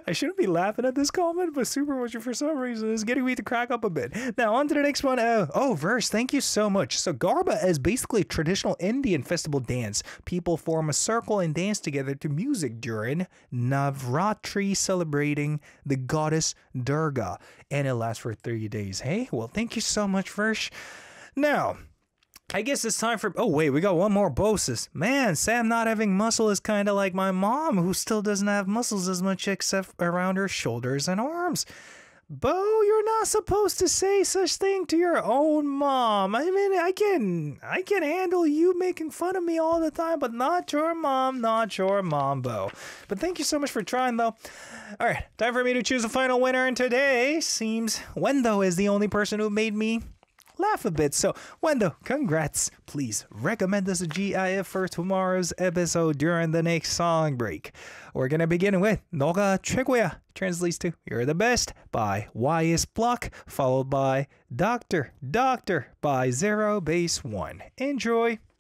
I shouldn't be laughing at this comment, but Super Motion for some reason is getting me to crack up a bit. Now on to the next one. Verse, thank you so much. So Garba is basically traditional Indian festival dance. People form a circle and dance together to music during Navratri, celebrating the goddess Durga, and it lasts for 30 days. Hey, well, thank you so much, Verse. Now, I guess it's time for... Oh, wait, we got one more Bosis. Man, Sam not having muscle is kind of like my mom, who still doesn't have muscles as much except around her shoulders and arms. Bo, you're not supposed to say such thing to your own mom. I mean, I can handle you making fun of me all the time, but not your mom, Bo. But thank you so much for trying, though. All right, time for me to choose a final winner, and today seems Wendo is the only person who made me laugh a bit. So, Wendo, congrats. Please recommend us a GIF for tomorrow's episode during the next song break. We're gonna begin with 너가 최고야. Translates to You're the Best by YS Block, followed by Doctor by Zero Base 1. Enjoy.